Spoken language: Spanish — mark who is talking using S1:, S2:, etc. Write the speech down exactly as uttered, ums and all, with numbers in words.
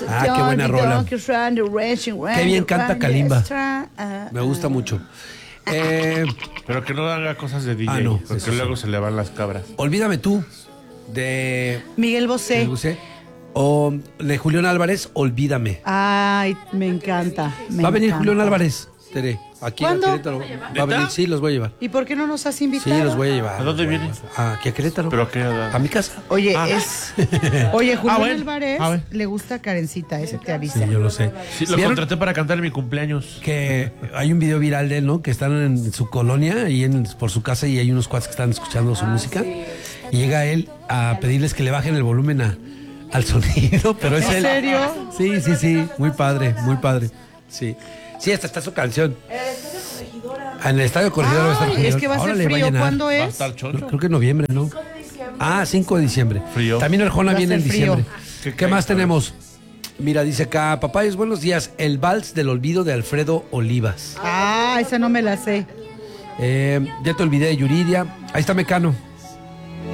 S1: Ah, qué buena rola. Qué bien canta Kalimba. Me gusta mucho. Eh,
S2: Pero que no haga cosas de D J,
S1: Ah, no,
S2: porque
S1: eso
S2: luego
S1: sí.
S2: se le van las cabras.
S1: Olvídame tú, de
S3: Miguel Bosé.
S1: Miguel Bosé. O de Julián Álvarez, Olvídame.
S3: Ay, me encanta. me
S1: Va a venir
S3: encanta.
S1: Julián Álvarez, Tere. Aquí
S3: ¿Cuándo?
S1: a Querétaro. Va a venir, sí, los voy a llevar.
S3: ¿Y por qué no nos has
S1: Sí,
S3: invitado?
S1: los voy a llevar.
S2: ¿A dónde
S1: los voy a
S2: vienes?
S1: llevar. Aquí a Querétaro.
S2: ¿Pero a qué edad?
S1: A mi casa.
S3: Oye,
S2: Ah.
S3: es. Oye, Julián
S2: Ah, bueno.
S3: Álvarez
S2: A ver.
S3: le gusta a Karencita, ese te avisa.
S1: Sí, yo lo sé.
S2: Sí, lo
S1: ¿Vieron
S2: contraté para cantar en mi cumpleaños.
S1: que hay un video viral de él, ¿no? Que están en su colonia y en, por su casa y hay unos cuates que están escuchando su música. Y llega él a pedirles que le bajen el volumen a, al sonido, pero es
S3: ¿En
S1: él.
S3: serio?
S1: Sí, sí, sí. Muy padre, muy padre. Sí. Sí, hasta está su canción. En el Estadio Corregidora va a estar
S3: Ay,
S1: Corregidora.
S3: es que va a
S1: Ahora
S3: ser
S1: le
S3: frío.
S1: llenar.
S3: ¿Cuándo
S2: Va a
S3: es?
S2: estar chocho.
S1: Creo que en noviembre, ¿no? Ah, cinco de diciembre.
S2: Frío.
S1: También Arjona
S3: Va a
S1: viene en
S3: ser frío.
S1: diciembre.
S2: ¿Qué
S1: ¿Qué,
S2: cae,
S1: más
S2: sabes?
S1: tenemos? Mira, dice acá, papayos, buenos días. El Vals del Olvido de Alfredo Olivas.
S3: Ah, esa no me la sé.
S1: Eh, ya te olvidé de Yuridia. Ahí está Mecano.